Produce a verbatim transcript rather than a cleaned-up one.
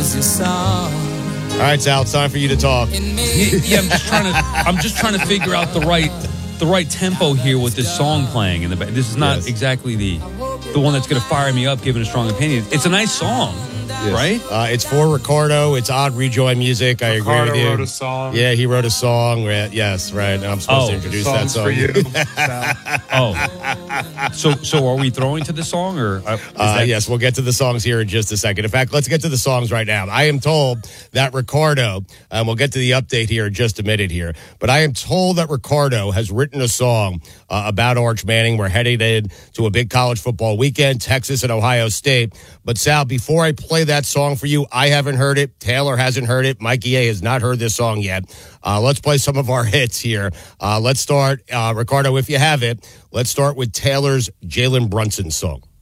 was your song. All right, Sal, it's time for you to talk. Yeah, I'm just trying to. I'm just trying to figure out the right, the right tempo here with this song playing in the back. This is not Yes. exactly the, the one that's going to fire me up, giving a strong opinion. It's a nice song, Yes. right? Uh, it's for Ricardo. It's odd Rejoy music. I Ricardo agree with you. wrote a song. Yeah, he wrote a song. Right? Yes, right. I'm supposed Oh, to introduce that Songs song. for you. Sal. Oh, so so are we throwing to the song or? Uh, is Uh, that- yes, we'll get to the songs here in just a second. In fact, let's get to the songs right now. I am told that Ricardo, and we'll get to the update here in just a minute here, but I am told that Ricardo has written a song uh, about Arch Manning. We're headed in to a big college football weekend, Texas and Ohio State. But Sal, before I play that song for you, I haven't heard it. Taylor hasn't heard it. Mikey A has not heard this song yet. Uh, let's play some of our hits here. Uh, let's start, uh, Ricardo, if you have it, let's start with Taylor's Jalen Brunson song.